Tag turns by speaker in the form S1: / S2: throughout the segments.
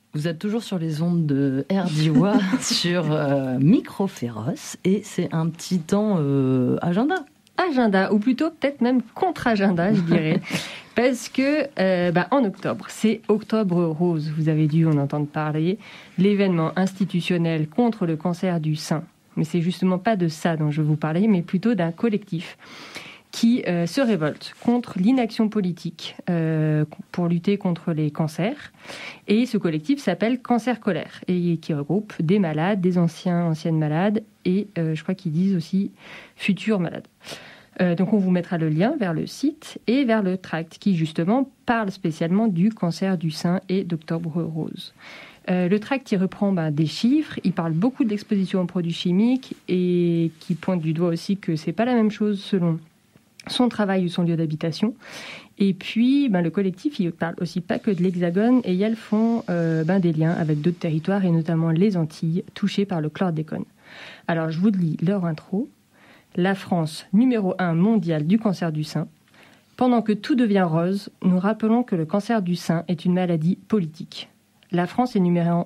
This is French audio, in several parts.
S1: Vous êtes toujours sur les ondes de RDIWA sur Micro Féroce et c'est un petit temps agenda.
S2: Agenda, ou plutôt peut-être même contre-agenda, je dirais. Parce que en octobre, c'est Octobre Rose, vous avez dû en entendre parler, l'événement institutionnel contre le cancer du sein. Mais c'est justement pas de ça dont je vais vous parler, mais plutôt d'un collectif qui se révolte contre l'inaction politique pour lutter contre les cancers. Et ce collectif s'appelle Cancer Colère et qui regroupe des malades, des anciennes malades et je crois qu'ils disent aussi futurs malades. Donc on vous mettra le lien vers le site et vers le tract qui justement parle spécialement du cancer du sein et d'Octobre Rose. Le tract, il reprend des chiffres, il parle beaucoup de l'exposition aux produits chimiques et qui pointe du doigt aussi que c'est pas la même chose selon son travail ou son lieu d'habitation. Et puis, le collectif, il parle aussi pas que de l'Hexagone et elles font des liens avec d'autres territoires et notamment les Antilles touchées par le chlordécone. Alors, je vous lis leur intro. La France, numéro 1 mondial du cancer du sein. Pendant que tout devient rose, nous rappelons que le cancer du sein est une maladie politique. La France est numéro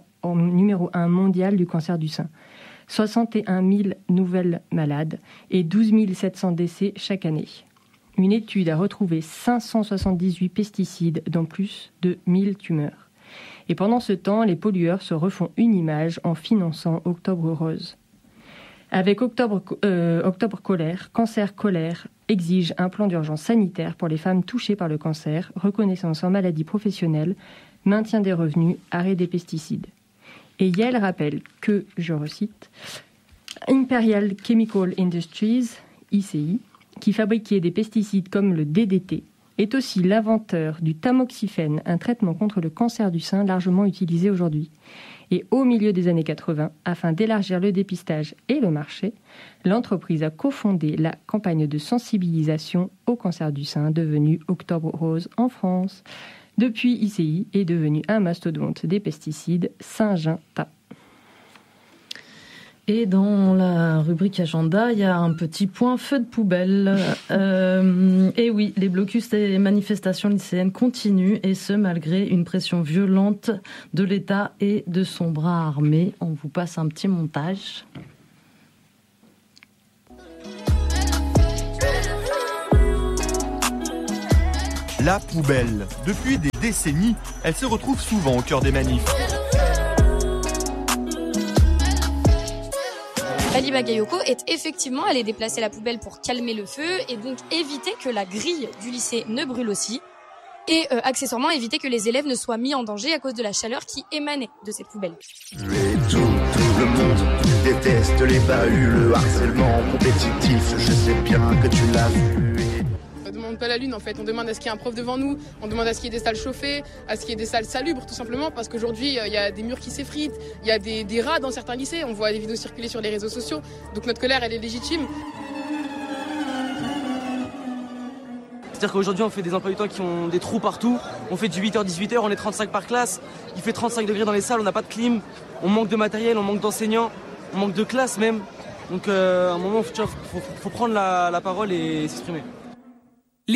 S2: 1 mondial du cancer du sein. 61 000 nouvelles malades et 12 700 décès chaque année. Une étude a retrouvé 578 pesticides dans plus de 1000 tumeurs. Et pendant ce temps, les pollueurs se refont une image en finançant Octobre Rose. Avec Octobre Colère, Cancer Colère exige un plan d'urgence sanitaire pour les femmes touchées par le cancer, reconnaissance en maladie professionnelle, maintien des revenus, arrêt des pesticides. Et Yale rappelle que, je recite, Imperial Chemical Industries, ICI, qui fabriquait des pesticides comme le DDT, est aussi l'inventeur du tamoxifène, un traitement contre le cancer du sein largement utilisé aujourd'hui. Et au milieu des années 80, afin d'élargir le dépistage et le marché, l'entreprise a cofondé la campagne de sensibilisation au cancer du sein devenue Octobre Rose en France. Depuis, ICI est devenu un mastodonte des pesticides, Syngenta.
S1: Et dans la rubrique agenda, il y a un petit point feu de poubelle. Et oui, les blocus et les manifestations lycéennes continuent, et ce malgré une pression violente de l'État et de son bras armé. On vous passe un petit montage.
S3: La poubelle. Depuis des décennies, elle se retrouve souvent au cœur des manifs.
S4: Bali Bagayoko est effectivement allée déplacer la poubelle pour calmer le feu et donc éviter que la grille du lycée ne brûle aussi et accessoirement éviter que les élèves ne soient mis en danger à cause de la chaleur qui émanait de cette poubelle.
S5: Tout le monde déteste les bahuts, le harcèlement compétitif, je sais bien que tu l'as vu.
S6: On ne demande pas la lune en fait, on demande à ce qu'il y ait un prof devant nous, on demande à ce qu'il y ait des salles chauffées, à ce qu'il y ait des salles salubres tout simplement parce qu'aujourd'hui il y a des murs qui s'effritent, il y a des rats dans certains lycées, on voit des vidéos circuler sur les réseaux sociaux, donc notre colère elle est légitime.
S7: C'est-à-dire qu'aujourd'hui on fait des emplois du temps qui ont des trous partout, on fait du 8h-18h, on est 35 par classe, il fait 35 degrés dans les salles, on n'a pas de clim, on manque de matériel, on manque d'enseignants, on manque de classe même, donc à un moment faut prendre la parole et s'exprimer.